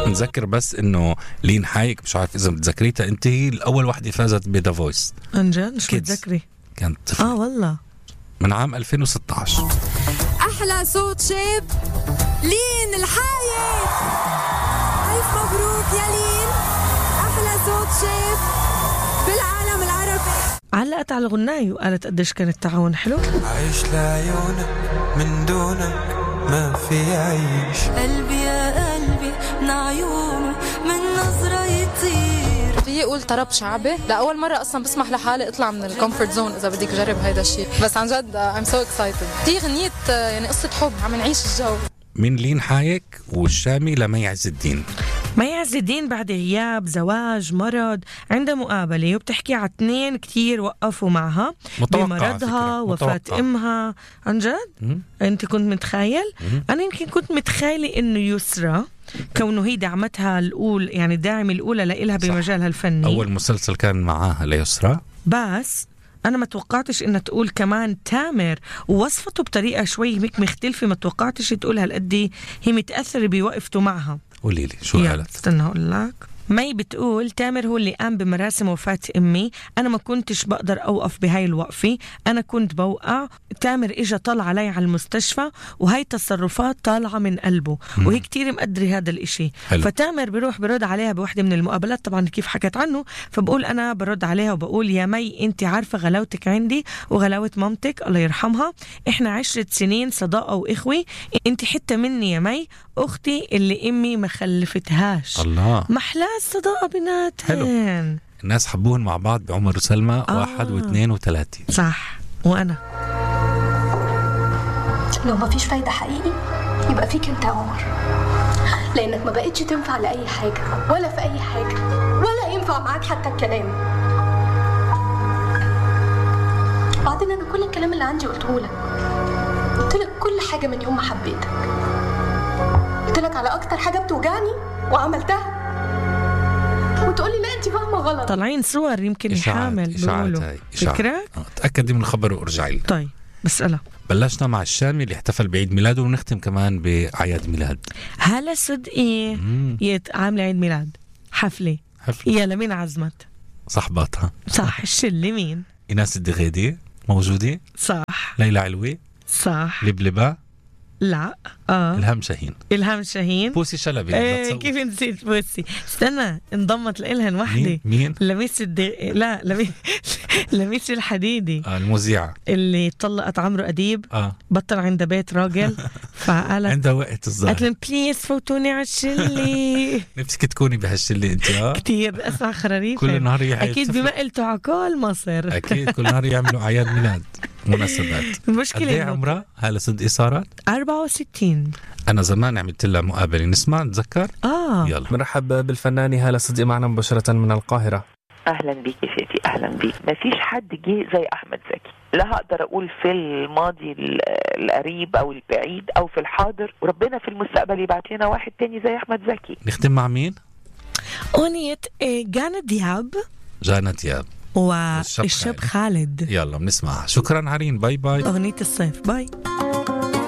نذكر بس إنه لين حايك، مش عارف إذا متذكريتها أنت، هي الأول واحدة فازت بذا فويس. أنجد مش متذكري. كانت طفل. والله من عام 2016. أحلى صوت شاب لين الحايك. ألف مبروك يا لين، أحلى صوت شاب بالعالم العربي. علقت على الغناية وقالت قديش كان التعاون حلو. عيش لعيونك من دونك ما في عيش، قلبي يا قلبي من عيونه من نظرة يطير. في يقول طرب شعبي، لأول مرة أصلا بسمح لحالي اطلع من الكومفورت زون إذا بدك جرب هيدا الشيء، بس عن جد I'm so excited. دي غنية يعني قصة حب، عم نعيش الجو. من لين حايك والشامي لمي عز الدين. مي عز الدين بعد غياب، زواج، مرض، عندها مقابلة وبتحكي على 2 كتير وقفوا معها بمرضها، وفاة أمها. عن جد؟ أنت كنت متخيل؟ أنا يمكن كنت متخيلة إنه يسرى كونه هي دعمتها الأولى، يعني الداعمة الأولى لإلها بمجالها الفني. أول مسلسل كان معاها ليسرى، بس أنا ما توقعتش إنها تقول كمان تامر، ووصفته بطريقة شوي هيك مختلفة. ما توقعتش تقولها لقدي هي متأثرة بوقفته معها. قولي لي شو قالت. استنى أقول لك. مي بتقول تامر هو اللي قام بمراسم وفاة أمي، أنا ما كنتش بقدر أوقف بهاي الوقفة، أنا كنت بوقع. تامر إجا طلع علي على المستشفى، وهاي تصرفات طالعة من قلبه، وهي كتير مقدري هذا الإشي. فتامر بيروح برد عليها بوحدة من المقابلات، طبعا كيف حكت عنه، فبقول أنا برد عليها وبقول يا مي أنت عارفة غلاوتك عندي وغلاوة مامتك الله يرحمها، إحنا 10 سنين صداقة وإخوة، أنت حتة مني يا مي، أختي اللي أمي ما خلفتهاش. الله، محلى الصداقة بيناتهن. الناس حبوهن مع بعض بعمر وسلمى 1 و2 و3. صح. وأنا لو ما فيش فايدة حقيقي يبقى فيك انت يا عمر، لأنك ما بقتش تنفع لأي حاجة ولا في أي حاجة، ولا ينفع معاك حتى الكلام. بعدين أنا كل الكلام اللي عندي قلته لك، قلت لك كل حاجة من يوم ما حبيتك، قلت لك على أكتر حاجة بتوجعني وعملتها، وتقولي لا أنت فاهمة غلط. طالعين صور يمكن حامل بيقولوا. فكرة؟ تأكدي من الخبر وارجعي لي. طيب بسألها. بلشنا مع الشامي اللي احتفل بعيد ميلاده، ونختم كمان بأعياد ميلاد. هلا صدقي عاملة عيد ميلاد حفلة. يا لمين عزمت؟ صحباتها. صح. الشلة مين؟ إناس الدغيدي موجودة. صح. ليلى علوي. صح. لبلبة. لا. إلهام شاهين. إلهام شاهين. بوسي شلبي. كيف نسيت بوسي؟ استنى، انضمت لإلهن وحدة. مين؟ لميس الحديدي. المذيعة اللي طلقت عمرو أديب. بطل عند بيت راجل، فقالت عندها وقت الظاهر، قالت لهم بليز فوتوني على الشلة. نفسك تكوني بهالشلة انت. كتير اسمع خراريف كل نهار اكيد بما قلتوا على كل مصر. اكيد كل نهار يعملوا اعياد ميلاد مناسبات. المشكلة قد ايه عمرها هالة صدقي صارت 64. انا زمان عملت لها مقابلة، نسمع نتذكر. يلا مرحبا بالفنانة هالة صدقي معنا مباشرة من القاهرة. اهلا بيك يا سيدي، اهلا بيك. مفيش حد جه زي احمد زكي، لا هقدر اقول في الماضي القريب او البعيد او في الحاضر، وربنا في المستقبل يبعت لنا واحد تاني زي احمد زكي. نختم مع مين؟ اغنية جانا دياب والشاب خالد. يلا بنسمع. شكرا عرين، باي باي. اغنية الصيف، باي.